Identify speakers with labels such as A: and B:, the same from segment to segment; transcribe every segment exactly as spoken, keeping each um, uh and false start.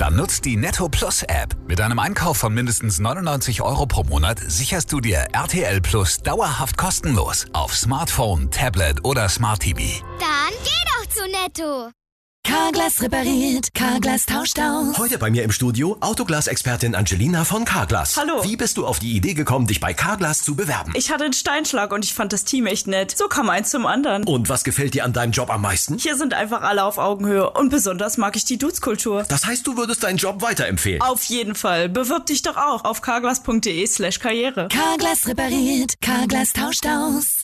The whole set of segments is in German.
A: Dann nutzt die Netto Plus App. Mit einem Einkauf von mindestens neunundneunzig Euro pro Monat sicherst du dir R T L Plus dauerhaft kostenlos auf Smartphone, Tablet oder Smart T V.
B: Dann geh doch zu Netto.
C: Carglass repariert, Carglass tauscht aus.
D: Heute bei mir im Studio Autoglas-Expertin Angelina von Carglass.
E: Hallo.
D: Wie bist du auf die Idee gekommen, dich bei Carglass zu bewerben?
E: Ich hatte einen Steinschlag und ich fand das Team echt nett. So kam eins zum anderen.
D: Und was gefällt dir an deinem Job am meisten?
E: Hier sind einfach alle auf Augenhöhe und besonders mag ich die Dudes-Kultur.
D: Das heißt, du würdest deinen Job weiterempfehlen?
E: Auf jeden Fall. Bewirb dich doch auch auf carglass.de slash karriere.
C: Carglass repariert, Carglass tauscht aus.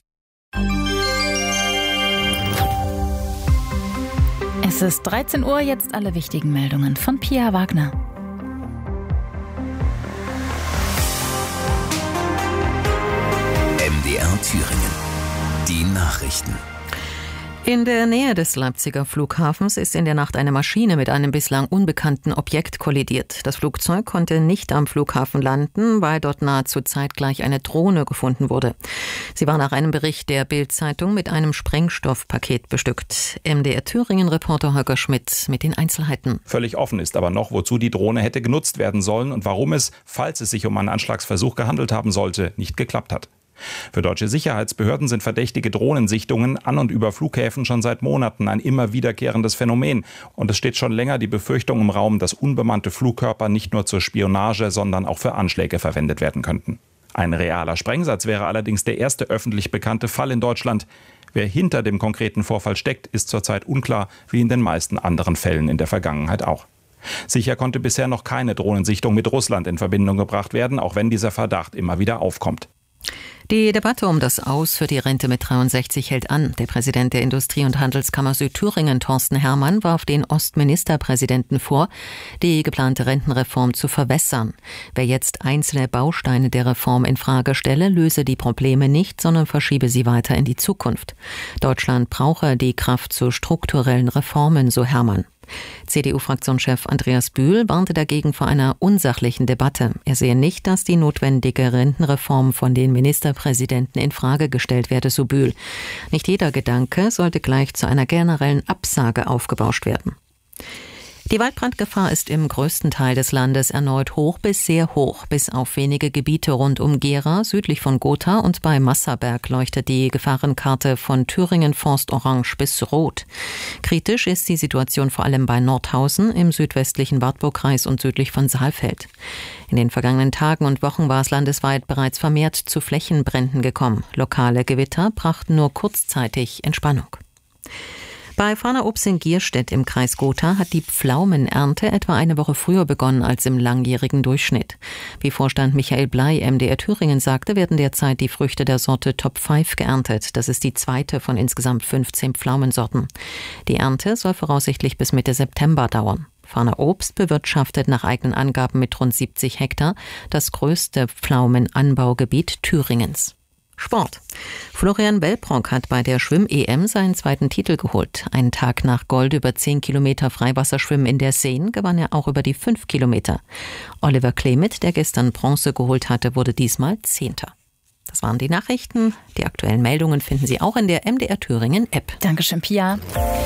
F: Es ist dreizehn Uhr, jetzt alle wichtigen Meldungen von Pia Wagner.
A: M D R Thüringen. Die Nachrichten.
G: In der Nähe des Leipziger Flughafens ist in der Nacht eine Maschine mit einem bislang unbekannten Objekt kollidiert. Das Flugzeug konnte nicht am Flughafen landen, weil dort nahezu zeitgleich eine Drohne gefunden wurde. Sie war nach einem Bericht der Bild-Zeitung mit einem Sprengstoffpaket bestückt. M D R Thüringen-Reporter Holger Schmidt mit den Einzelheiten.
H: Völlig offen ist aber noch, wozu die Drohne hätte genutzt werden sollen und warum es, falls es sich um einen Anschlagsversuch gehandelt haben sollte, nicht geklappt hat. Für deutsche Sicherheitsbehörden sind verdächtige Drohnensichtungen an und über Flughäfen schon seit Monaten ein immer wiederkehrendes Phänomen. Und es steht schon länger die Befürchtung im Raum, dass unbemannte Flugkörper nicht nur zur Spionage, sondern auch für Anschläge verwendet werden könnten. Ein realer Sprengsatz wäre allerdings der erste öffentlich bekannte Fall in Deutschland. Wer hinter dem konkreten Vorfall steckt, ist zurzeit unklar, wie in den meisten anderen Fällen in der Vergangenheit auch. Sicher konnte bisher noch keine Drohnensichtung mit Russland in Verbindung gebracht werden, auch wenn dieser Verdacht immer wieder aufkommt.
G: Die Debatte um das Aus für die Rente mit dreiundsechzig hält an. Der Präsident der Industrie- und Handelskammer Südthüringen, Thorsten Herrmann, warf den Ostministerpräsidenten vor, die geplante Rentenreform zu verwässern. Wer jetzt einzelne Bausteine der Reform in Frage stelle, löse die Probleme nicht, sondern verschiebe sie weiter in die Zukunft. Deutschland brauche die Kraft zu strukturellen Reformen, so Herrmann. C D U-Fraktionschef Andreas Bühl warnte dagegen vor einer unsachlichen Debatte. Er sehe nicht, dass die notwendige Rentenreform von den Ministerpräsidenten in Frage gestellt werde, so Bühl. Nicht jeder Gedanke sollte gleich zu einer generellen Absage aufgebauscht werden. Die Waldbrandgefahr ist im größten Teil des Landes erneut hoch bis sehr hoch. Bis auf wenige Gebiete rund um Gera, südlich von Gotha und bei Masserberg leuchtet die Gefahrenkarte von Thüringen Forst orange bis rot. Kritisch ist die Situation vor allem bei Nordhausen im südwestlichen Wartburgkreis und südlich von Saalfeld. In den vergangenen Tagen und Wochen war es landesweit bereits vermehrt zu Flächenbränden gekommen. Lokale Gewitter brachten nur kurzzeitig Entspannung. Bei Fahner Obst in Gierstedt im Kreis Gotha hat die Pflaumenernte etwa eine Woche früher begonnen als im langjährigen Durchschnitt. Wie Vorstand Michael Bley M D R Thüringen sagte, werden derzeit die Früchte der Sorte Top fünf geerntet. Das ist die zweite von insgesamt fünfzehn Pflaumensorten. Die Ernte soll voraussichtlich bis Mitte September dauern. Fahner Obst bewirtschaftet nach eigenen Angaben mit rund siebzig Hektar das größte Pflaumenanbaugebiet Thüringens. Sport. Florian Wellbrock hat bei der Schwimm-E M seinen zweiten Titel geholt. Einen Tag nach Gold über zehn Kilometer Freiwasserschwimmen in der Seine gewann er auch über die fünf Kilometer. Oliver Klemit, der gestern Bronze geholt hatte, wurde diesmal Zehnter. Das waren die Nachrichten. Die aktuellen Meldungen finden Sie auch in der M D R Thüringen App.
F: Dankeschön, Pia.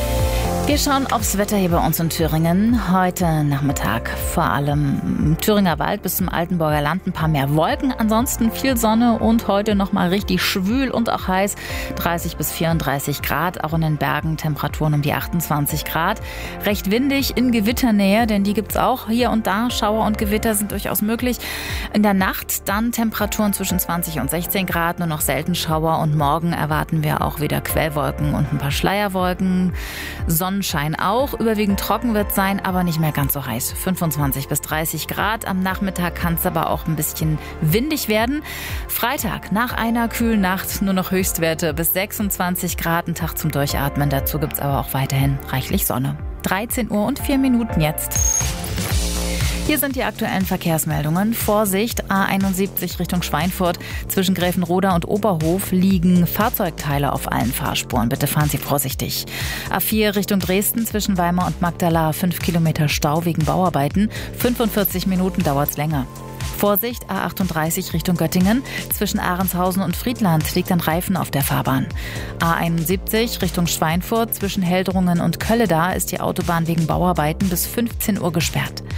F: Wir schauen aufs Wetter hier bei uns in Thüringen. Heute Nachmittag vor allem im Thüringer Wald bis zum Altenburger Land ein paar mehr Wolken. Ansonsten viel Sonne und heute nochmal richtig schwül und auch heiß. dreißig bis vierunddreißig Grad, auch in den Bergen Temperaturen um die achtundzwanzig Grad. Recht windig in Gewitternähe, denn die gibt's auch hier und da. Schauer und Gewitter sind durchaus möglich. In der Nacht dann Temperaturen zwischen zwanzig und sechzehn Grad, nur noch selten Schauer. Und morgen erwarten wir auch wieder Quellwolken und ein paar Schleierwolken. Sonnenschein auch, überwiegend trocken wird sein, aber nicht mehr ganz so heiß. fünfundzwanzig bis dreißig Grad. Am Nachmittag kann es aber auch ein bisschen windig werden. Freitag nach einer kühlen Nacht nur noch Höchstwerte bis sechsundzwanzig Grad, ein Tag zum Durchatmen. Dazu gibt es aber auch weiterhin reichlich Sonne. dreizehn Uhr und vier Minuten jetzt. Hier sind die aktuellen Verkehrsmeldungen. Vorsicht, A einundsiebzig Richtung Schweinfurt. Zwischen Gräfenroda und Oberhof liegen Fahrzeugteile auf allen Fahrspuren. Bitte fahren Sie vorsichtig. A vier Richtung Dresden zwischen Weimar und Magdala. fünf Kilometer Stau wegen Bauarbeiten. fünfundvierzig Minuten dauert's länger. Vorsicht, A achtunddreißig Richtung Göttingen. Zwischen Ahrenshausen und Friedland liegt ein Reifen auf der Fahrbahn. A einundsiebzig Richtung Schweinfurt. Zwischen Heldrungen und Kölleda ist die Autobahn wegen Bauarbeiten bis fünfzehn Uhr gesperrt.